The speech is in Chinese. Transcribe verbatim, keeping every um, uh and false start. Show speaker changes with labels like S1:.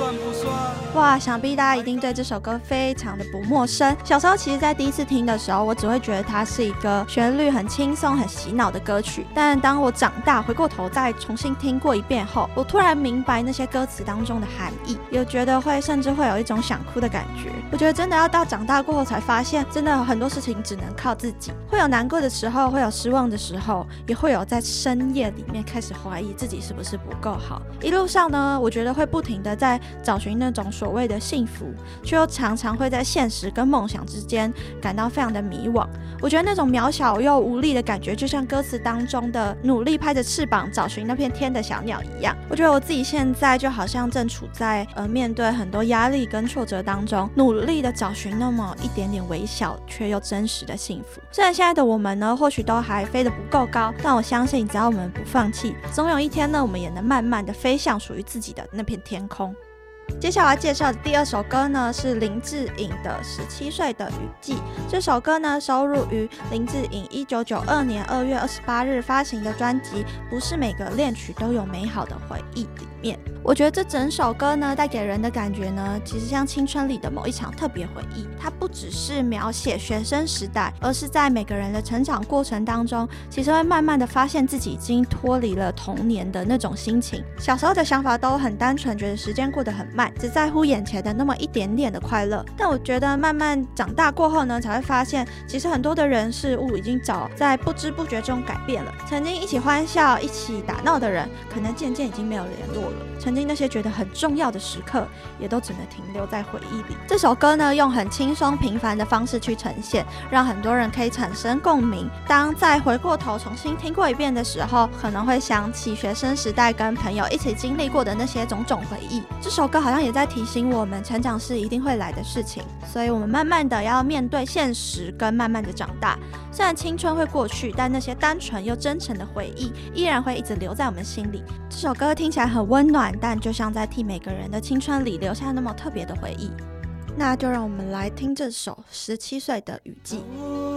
S1: 算不算？
S2: 哇，想必大家一定对这首歌非常的不陌生。小时候其实在第一次听的时候，我只会觉得它是一个旋律很轻松很洗脑的歌曲，但当我长大回过头再重新听过一遍后，我突然明白那些歌词当中的含义，有觉得会甚至会有一种想哭的感觉。我觉得真的要到长大过后才发现，真的有很多事情只能靠自己，会有难过的时候，会有失望的时候，也会有在深夜里面开始怀疑自己是不是不够好。一路上呢，我觉得会不停的在找寻那种所谓的幸福，却又常常会在现实跟梦想之间感到非常的迷惘。我觉得那种渺小又无力的感觉，就像歌词当中的努力拍着翅膀找寻那片天的小鸟一样。我觉得我自己现在就好像正处在呃面对很多压力跟挫折当中，努力的找寻那么一点点微小却又真实的幸福。虽然现在的我们呢，或许都还飞得不够高，但我相信只要我们不放弃，总有一天呢，我们也能慢慢的飞向属于自己的那片天空。接下来介绍的第二首歌呢，是林志颖的《十七岁的雨季》。这首歌呢，收录于林志颖一九九二年二月二十八日发行的专辑《不是每个恋曲都有美好的回忆》里面。我觉得这整首歌呢，带给人的感觉呢，其实像青春里的某一场特别回忆。它不只是描写学生时代，而是在每个人的成长过程当中，其实会慢慢的发现自己已经脱离了童年的那种心情。小时候的想法都很单纯，觉得时间过得很慢，只在乎眼前的那么一点点的快乐。但我觉得慢慢长大过后呢，才会发现，其实很多的人事物已经早在不知不觉中改变了。曾经一起欢笑、一起打闹的人，可能渐渐已经没有联络了。曾经那些觉得很重要的时刻，也都只能停留在回忆里。这首歌呢，用很轻松平凡的方式去呈现，让很多人可以产生共鸣。当再回过头重新听过一遍的时候，可能会想起学生时代跟朋友一起经历过的那些种种回忆。这首歌好像也在提醒我们，成长是一定会来的事情，所以我们慢慢的要面对现实，跟慢慢的长大。虽然青春会过去，但那些单纯又真诚的回忆依然会一直留在我们心里。这首歌听起来很温暖，但就像在替每个人的青春里留下那么特别的回忆。那就让我们来听这首《十七岁的雨季》。